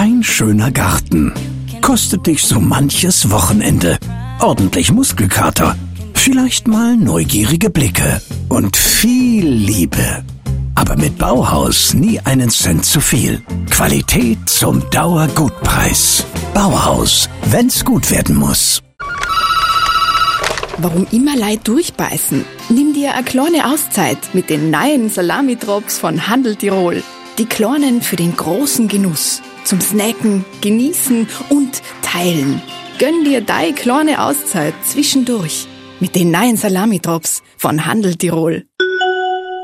Ein schöner Garten kostet dich so manches Wochenende. Ordentlich Muskelkater, vielleicht mal neugierige Blicke und viel Liebe. Aber mit Bauhaus nie einen Cent zu viel. Qualität zum Dauergutpreis. Bauhaus, wenn's gut werden muss. Warum immer Leid durchbeißen? Nimm dir eine kleine Auszeit mit den neuen Salami-Drops von Handel Tirol. Die kleinen für den großen Genuss. Zum Snacken, Genießen und Teilen. Gönn dir deine kleine Auszeit zwischendurch mit den neuen Salami-Drops von Handel Tirol.